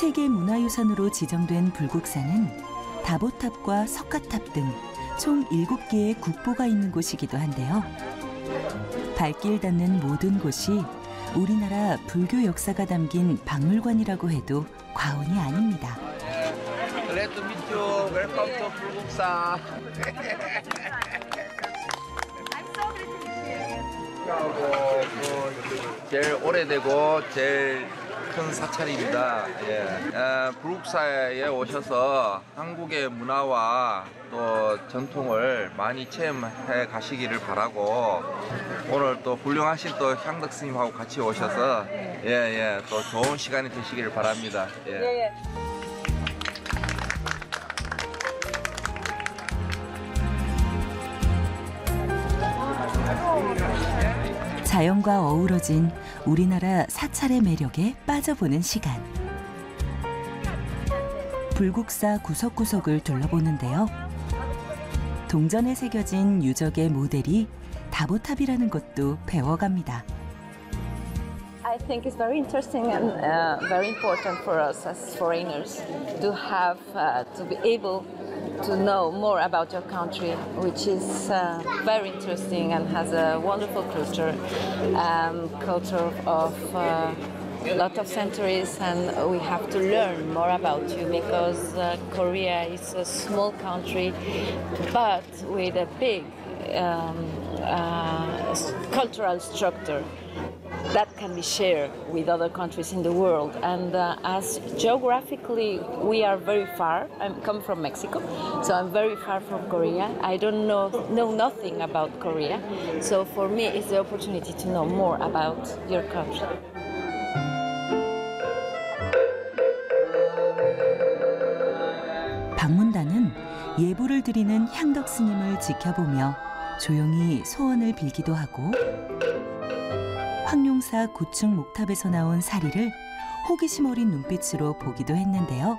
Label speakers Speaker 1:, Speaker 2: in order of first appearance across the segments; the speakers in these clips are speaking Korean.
Speaker 1: 세계문화유산으로 지정된 불국사는 다보탑과 석가탑 등 총 7개의 국보가 있는 곳이기도 한데요. 발길 닿는 모든 곳이 우리나라 불교 역사가 담긴 박물관이라고 해도 과언이 아닙니다.
Speaker 2: Glad to meet you. Welcome to 불국사. 제일 오래되고 제일 큰 사찰입니다. 불국사에 오셔서 한국의 문화와 또 전통을 많이 체험해 가시기를 바라고, 오늘 또 훌륭하신 또 향덕 스님하고 같이 오셔서 또 좋은 시간이 되시기를 바랍니다.
Speaker 1: 자연과 어우러진 우리나라 사찰의 매력에 빠져보는 시간. 불국사 구석구석을 둘러보는데요. 동전에 새겨진 유적의 모델이 다보탑이라는 것도 배워갑니다.
Speaker 3: I think it's very interesting and very important for us as foreigners to have to be able to know more about your country, which is very interesting and has a wonderful culture of a lot of centuries, and we have to learn more about you because Korea is a small country but with a big cultural structure that can be shared with other countries in the world. And as geographically we are very far, I come from Mexico, so I'm very far from Korea. I don't know nothing about Korea, so for me it's the opportunity to know more about your country.
Speaker 1: 방문단은 예불을 드리는 향덕 스님을 지켜보며 조용히 소원을 빌기도 하고, 황룡사 고층 목탑에서 나온 사리를 호기심 어린 눈빛으로 보기도 했는데요.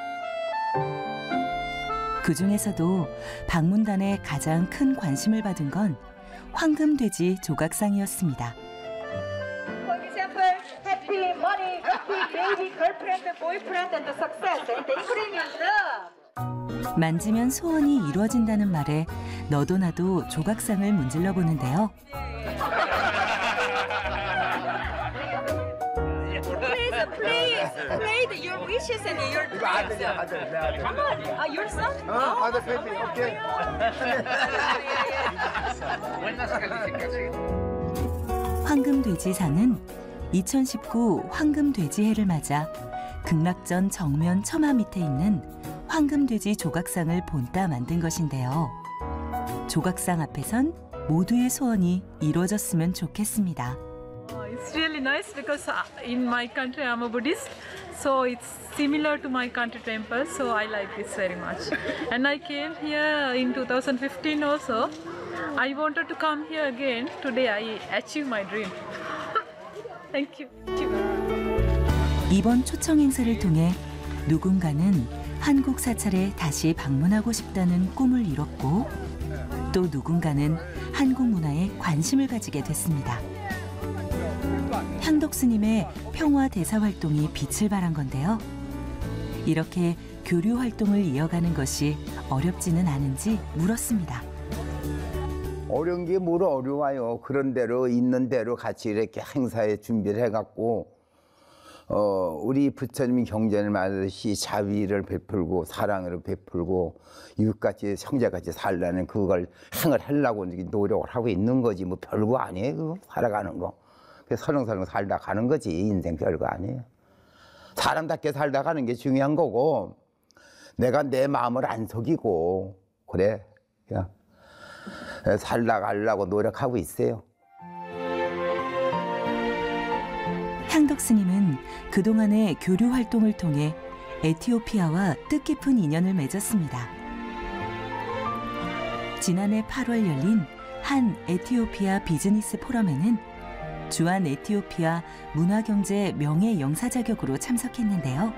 Speaker 1: 그중에서도 방문단의 가장 큰 관심을 받은 건 황금돼지 조각상이었습니다.
Speaker 4: For example, happy money, happy baby, girlfriend, boyfriend, and success, and the including love.
Speaker 1: 만지면 소원이 이루어진다는 말에 너도 나도 조각상을 문질러 보는데요.
Speaker 4: Please, play your wishes and your dreams. Come on, your son?
Speaker 2: Other baby, okay.
Speaker 1: 황금돼지상은 2019 황금돼지해를 맞아 극락전 정면 처마 밑에 있는 황금돼지 조각상을 본따 만든 것인데요. 조각상 앞에선 모두의 소원이 이루어졌으면 좋겠습니다.
Speaker 5: It's really nice because in my country I'm a Buddhist, so it's similar to my country temple, so I like this very much. And I came here in 2015 also. I wanted to come here again. Today I achieved my dream. Thank you.
Speaker 1: 이번 초청 행사를 통해 누군가는 한국 사찰에 다시 방문하고 싶다는 꿈을 이뤘고, 또 누군가는 한국 문화에 관심을 가지게 됐습니다. 향덕 스님의 평화 대사 활동이 빛을 발한 건데요. 이렇게 교류 활동을 이어가는 것이 어렵지는 않은지 물었습니다.
Speaker 6: 어려운 게 뭘 어려워요. 그런 대로 있는 대로 같이 이렇게 행사에 준비를 해갖고 우리 부처님이 경전을 말하듯이 자비를 베풀고 사랑을 베풀고 이웃같이 형제같이 살라는 그걸 행을 하려고 노력을 하고 있는 거지, 뭐 별거 아니에요. 그거 살아가는 거. 설렁설렁 살다 가는 거지. 인생 별거 아니에요. 사람답게 살다 가는 게 중요한 거고, 내가 내 마음을 안 속이고 그래 그냥 살다 가려고 노력하고 있어요.
Speaker 1: 향덕 스님은 그동안의 교류 활동을 통해 에티오피아와 뜻깊은 인연을 맺었습니다. 지난해 8월 열린 한 에티오피아 비즈니스 포럼에는 주한 에티오피아 문화경제 명예영사 자격으로 참석했는데요.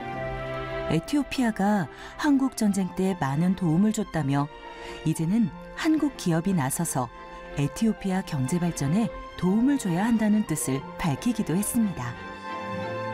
Speaker 1: 에티오피아가 한국 전쟁 때 많은 도움을 줬다며 이제는 한국 기업이 나서서 에티오피아 경제 발전에 도움을 줘야 한다는 뜻을 밝히기도 했습니다.